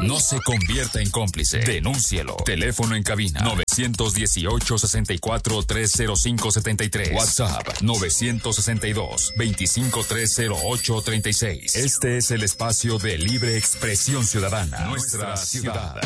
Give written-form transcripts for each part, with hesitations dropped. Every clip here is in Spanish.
No se convierta en cómplice. Denúncielo. Teléfono en cabina 918-64-305-73. WhatsApp 962-2530836. Este es el espacio de libre expresión ciudadana. Nuestra ciudad.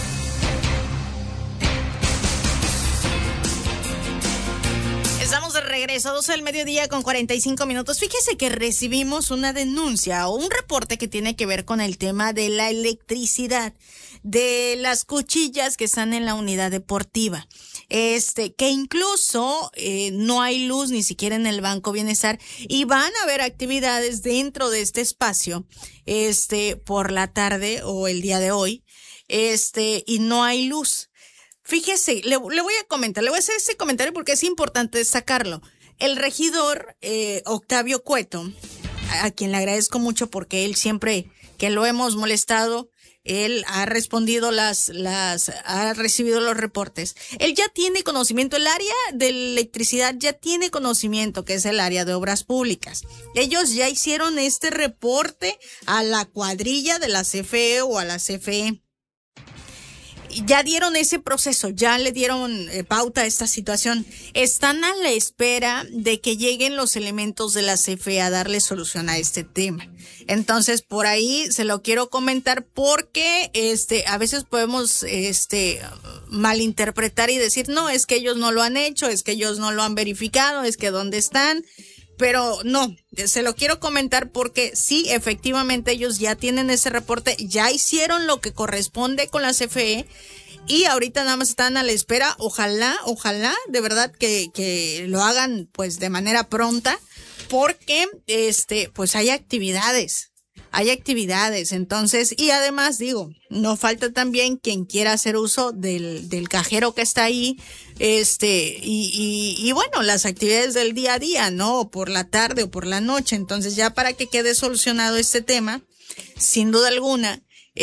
Estamos de regreso, 12 del mediodía con 45 minutos. Fíjese que recibimos una denuncia o un reporte que tiene que ver con el tema de la electricidad, de las cuchillas que están en la unidad deportiva. Que incluso no hay luz ni siquiera en el Banco Bienestar y van a haber actividades dentro de este espacio, por la tarde o el día de hoy, y no hay luz. Fíjese, le voy a comentar, le voy a hacer este comentario porque es importante destacarlo. El regidor Octavio Cueto, a quien le agradezco mucho porque él siempre que lo hemos molestado, él ha respondido ha recibido los reportes. Él ya tiene conocimiento, el área de electricidad ya tiene conocimiento, que es el área de obras públicas. Ellos ya hicieron este reporte a la cuadrilla de la CFE o a la CFE. Ya dieron ese proceso, ya le dieron pauta a esta situación. Están a la espera de que lleguen los elementos de la CFE a darle solución a este tema. Entonces, por ahí se lo quiero comentar porque a veces podemos malinterpretar y decir, no, es que ellos no lo han hecho, es que ellos no lo han verificado, es que dónde están. Pero no, se lo quiero comentar porque sí, efectivamente ellos ya tienen ese reporte, ya hicieron lo que corresponde con la CFE y ahorita nada más están a la espera. Ojalá, de verdad que lo hagan pues de manera pronta porque pues hay actividades. Entonces, y además digo, no falta también quien quiera hacer uso del cajero que está ahí, y bueno, las actividades del día a día, ¿no? O por la tarde o por la noche. Entonces, ya para que quede solucionado este tema, sin duda alguna,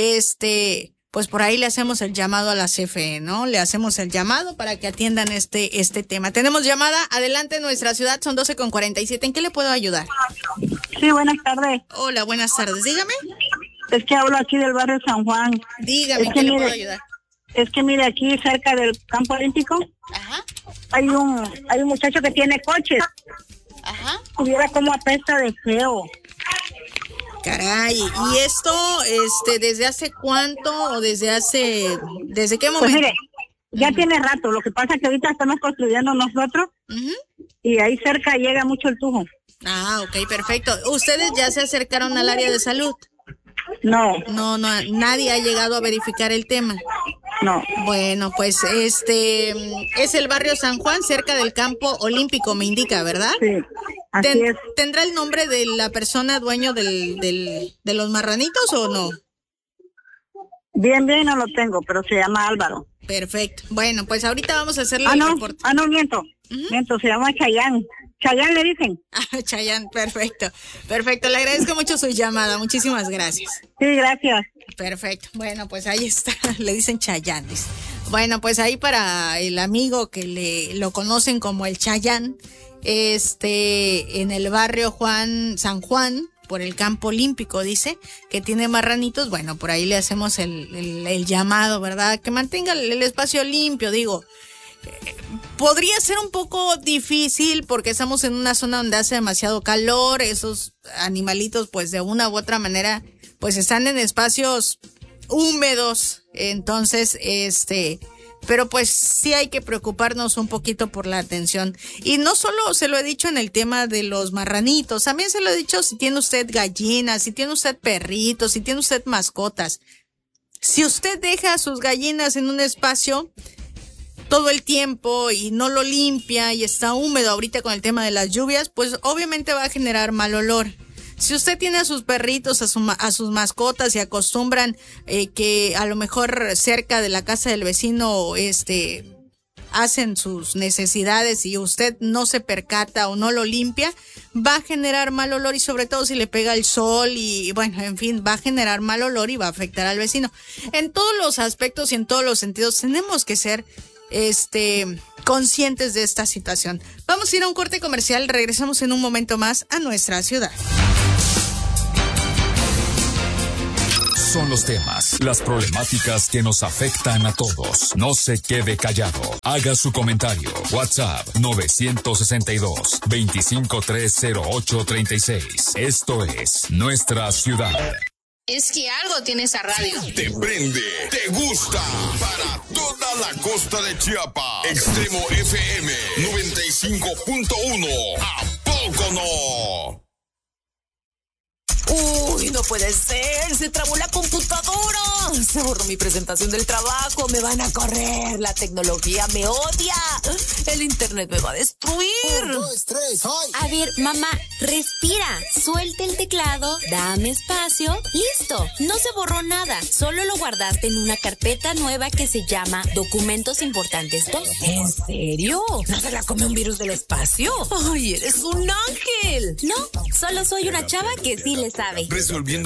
pues por ahí le hacemos el llamado a la CFE, ¿no? Le hacemos el llamado para que atiendan este tema. Tenemos llamada, adelante, Nuestra Ciudad, son 12:47. ¿En qué le puedo ayudar? Sí, buenas tardes. Hola, buenas tardes, dígame. Es que hablo aquí del barrio San Juan. Dígame, ¿en qué le puedo ayudar? Es que mire, aquí cerca del campo olímpico, ajá, hay un muchacho que tiene coches. Ajá. Hubiera como apesta de feo. Caray, ¿y esto, desde hace cuánto o desde qué momento? Pues mire, ya tiene rato, lo que pasa es que ahorita estamos construyendo nosotros, y ahí cerca llega mucho el tubo. Ah, ok, perfecto. ¿Ustedes ya se acercaron al área de salud? No, nadie ha llegado a verificar el tema. No. Bueno, pues es el barrio San Juan, cerca del campo olímpico, me indica, ¿verdad? Sí, así es. ¿Tendrá el nombre de la persona dueño de los marranitos o no? Bien, no lo tengo, pero se llama Álvaro. Perfecto. Bueno, pues ahorita vamos a hacerle el reporte. Miento, se llama Chayán. Chayán le dicen. Ah, Chayán, perfecto. Le agradezco mucho su llamada, muchísimas gracias. Sí, gracias. Perfecto, bueno, pues ahí está, le dicen Chayán. Bueno, pues ahí para el amigo que lo conocen como el Chayán, en el barrio San Juan, por el campo olímpico, dice, que tiene marranitos. Bueno, por ahí le hacemos el llamado, ¿verdad? Que mantenga el espacio limpio, digo. Podría ser un poco difícil porque estamos en una zona donde hace demasiado calor, esos animalitos pues de una u otra manera pues están en espacios húmedos, entonces pero pues sí hay que preocuparnos un poquito por la atención. Y no solo se lo he dicho en el tema de los marranitos, también se lo he dicho si tiene usted gallinas, si tiene usted perritos, si tiene usted mascotas. Si usted deja sus gallinas en un espacio todo el tiempo y no lo limpia y está húmedo ahorita con el tema de las lluvias, pues obviamente va a generar mal olor. Si usted tiene a sus perritos, a sus mascotas y acostumbran que a lo mejor cerca de la casa del vecino hacen sus necesidades y usted no se percata o no lo limpia, va a generar mal olor y sobre todo si le pega el sol y bueno, en fin, va a generar mal olor y va a afectar al vecino. En todos los aspectos y en todos los sentidos tenemos que ser conscientes de esta situación. Vamos a ir a un corte comercial, regresamos en un momento más a Nuestra Ciudad. son los temas, las problemáticas que nos afectan a todos. No se quede callado. Haga su comentario. WhatsApp 963-00836. Esto es Nuestra Ciudad. Es que algo tiene esa radio. Te prende, te gusta. Para toda la costa de Chiapas. Extremo FM 95.1. ¿A poco no? Uy, no puede ser, se trabó la computadora, se borró mi presentación del trabajo, me van a correr, la tecnología me odia, el internet me va a destruir. 1, 2, 3, ¡ay! A ver, mamá, respira, suelta el teclado, dame espacio, listo, no se borró nada, solo lo guardaste en una carpeta nueva que se llama Documentos Importantes 2. ¿En serio? ¿No se la come un virus del espacio? ¡Ay, eres un ángel! No, solo soy una chava que sí le sabe. Resolviendo